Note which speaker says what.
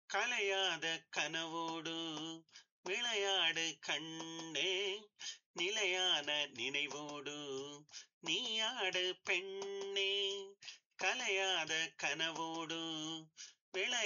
Speaker 1: கலையாத கனவோடு விளையாடு கண்ணே, நிலையான நினைவோடு நீயாடு பெண்ணே. கலையாத கனவோடு விளையாடு